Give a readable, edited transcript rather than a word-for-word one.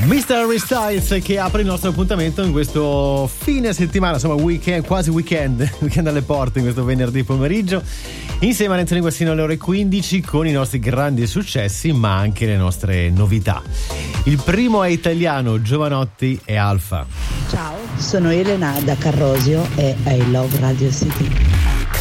Mr. Harry Styles che apre il nostro appuntamento in questo fine settimana, insomma weekend, quasi weekend alle porte in questo venerdì pomeriggio, insieme a Anthony Guassino alle ore 15 con i nostri grandi successi ma anche le nostre novità. Il primo è italiano, Giovanotti e Alfa. Ciao, sono Elena da Carrosio e I Love Radio City.